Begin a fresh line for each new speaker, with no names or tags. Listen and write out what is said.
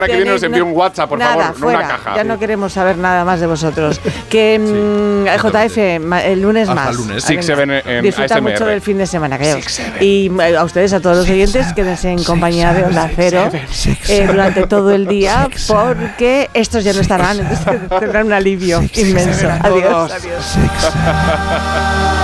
que viene nos envíe un WhatsApp, por
nada,
favor,
fuera,
no una caja.
Ya no queremos saber nada más de vosotros. Que JF, el lunes
Hasta
más.
el lunes.
Six Seven en
Disfruta
ASMR.
mucho del fin de semana, creo. Y a ustedes, a todos los oyentes, quédense en compañía de Onda Cero durante todo el día, porque estos ya no estarán, entonces tendrán un alivio inmenso. Adiós.